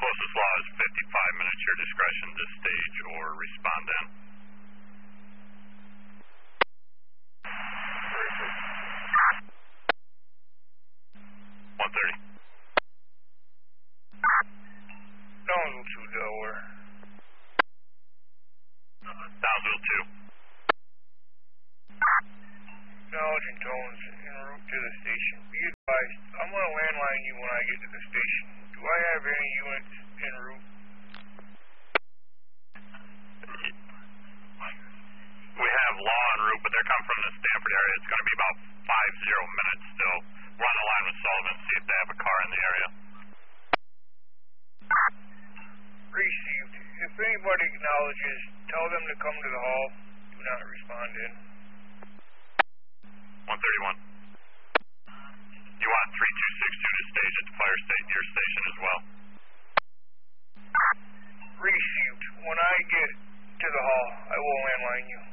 closest law is 55 minutes. Your discretion to stage or respond in. 130. Downsville 2, Delaware. Downsville 2. Acknowledging tones en route to the station. Be advised, I'm going to landline you when I get to the station. Do I have any units en route? We have law en route, but they're coming from the Stanford area. It's going to be about 50 minutes still. We're on the line with Sullivan, see if they have a car in the area. Received. If anybody acknowledges, tell them to come to the hall. Do not respond in. 131. You want 3262 to stage at the fire station, your station as well? Received. When I get to the hall, I will landline you.